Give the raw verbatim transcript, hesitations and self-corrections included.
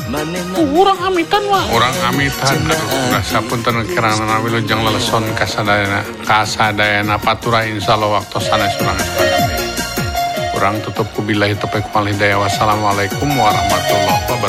Urang amitan wah. Urang amitan udah sapunten kirana wilujeng leleson kasadayana kasadayana patura insyaallah waktu sanes urang. Urang tutup kubillahi taufiq wal hidayah. Wassalamualaikum warahmatullahi wabarakatuh.